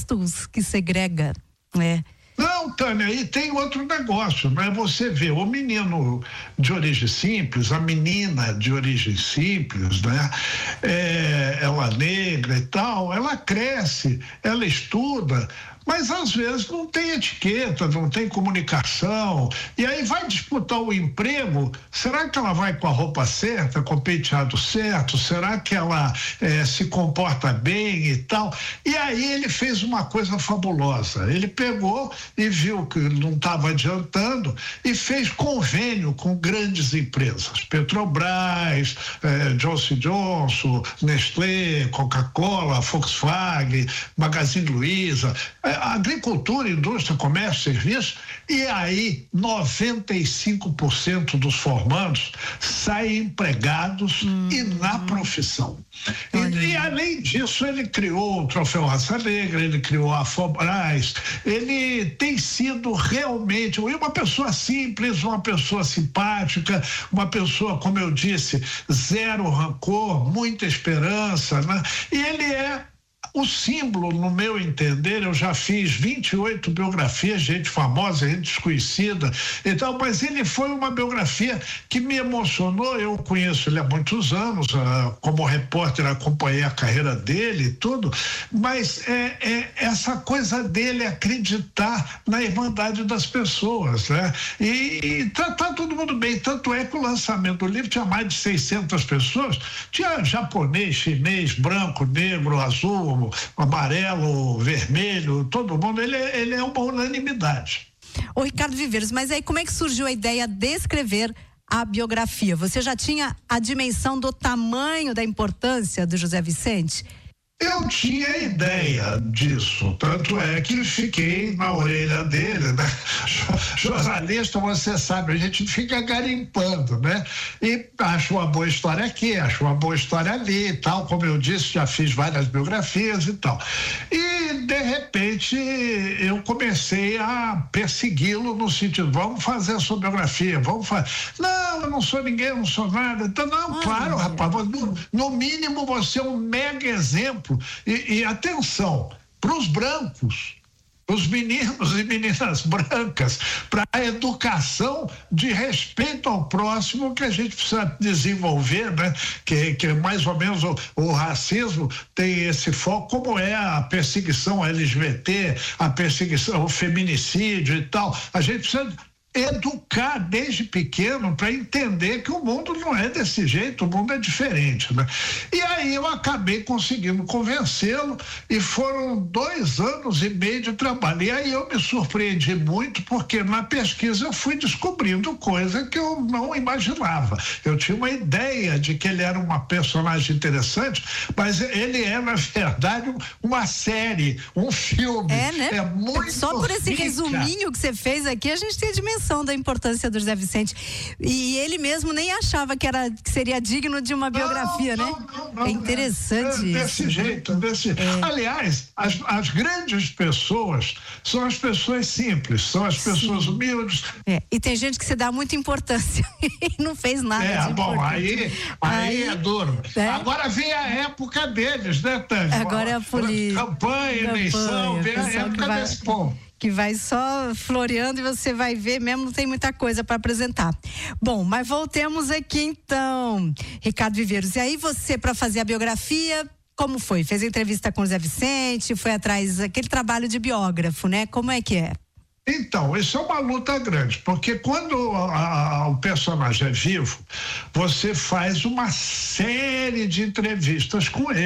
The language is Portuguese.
postos que segrega, né? Não, Tânia, e tem outro negócio, né? Você vê o menino de origem simples, a menina de origem simples, né? Ela negra e tal, ela cresce, ela estuda, mas às vezes não tem etiqueta, não tem comunicação, e aí vai disputar o emprego, será que ela vai com a roupa certa, com o penteado certo? Será que ela se comporta bem e tal? E aí ele fez uma coisa fabulosa, ele pegou e viu que não estava adiantando e fez convênio com grandes empresas, Petrobras, Johnson & Johnson, Nestlé, Coca-Cola, Volkswagen, Magazine Luiza, agricultura, indústria, comércio, serviço, e aí 95% dos formandos saem empregados e na profissão. E além disso, ele criou o Troféu Raça Negra, ele criou a Fobras, ele tem sido realmente uma pessoa simples, uma pessoa simpática, uma pessoa, como eu disse, zero rancor, muita esperança, né? E ele é o símbolo, no meu entender, eu já fiz 28 biografias, gente famosa, gente desconhecida e tal, mas ele foi uma biografia que me emocionou. Eu conheço ele há muitos anos, como repórter acompanhei a carreira dele e tudo, mas essa coisa dele acreditar na irmandade das pessoas, né? E tratar todo mundo bem, tanto é que o lançamento do livro tinha mais de 600 pessoas, tinha japonês, chinês, branco, negro, azul, amarelo, vermelho, todo mundo, ele é uma unanimidade. Ô Ricardo Viveiros, mas aí como é que surgiu a ideia de escrever a biografia? Você já tinha a dimensão do tamanho da importância do José Vicente? Eu tinha ideia disso, tanto é que fiquei na orelha dele, né? Jornalista, você sabe, a gente fica garimpando, né? E acho uma boa história aqui, acho uma boa história ali e tal, como eu disse, já fiz várias biografias e tal. E, de repente, eu comecei a persegui-lo no sentido, vamos fazer a sua biografia, vamos fazer. Não, eu não sou ninguém, eu não sou nada. Então, não, claro, rapaz, no mínimo você é um mega exemplo. E atenção, para os brancos, os meninos e meninas brancas, para a educação de respeito ao próximo que a gente precisa desenvolver, né? Que mais ou menos o racismo tem esse foco, como é a perseguição LGBT, a perseguição, o feminicídio e tal. A gente precisa educar desde pequeno para entender que o mundo não é desse jeito, o mundo é diferente, né? E aí eu acabei conseguindo convencê-lo e foram 2 anos e meio de trabalho. E aí eu me surpreendi muito porque na pesquisa eu fui descobrindo coisa que eu não imaginava. Eu tinha uma ideia de que ele era uma personagem interessante, mas ele é, na verdade, uma série, um filme. É, né? É muito só por esse rica. resuminho que você fez aqui, a gente tem a dimensão da importância do José Vicente. E ele mesmo nem achava que seria digno de uma biografia, né? Não, é interessante isso. Desse jeito. Aliás, as grandes pessoas são as pessoas simples, são as pessoas humildes. E tem gente que se dá muita importância e não fez nada de bom, importante. aí é duro. Agora vem a época deles, né, Tânia? Agora é a política. Campanha, eleição, vem a época desse povo. Que vai só floreando e você vai ver mesmo, não tem muita coisa para apresentar. Bom, mas voltemos aqui então, Ricardo Viveiros. E aí você, para fazer a biografia, como foi? Fez entrevista com o José Vicente, foi atrás daquele trabalho de biógrafo, né? Como é que é? Então, isso é uma luta grande, porque quando o personagem é vivo, você faz uma série de entrevistas com ele.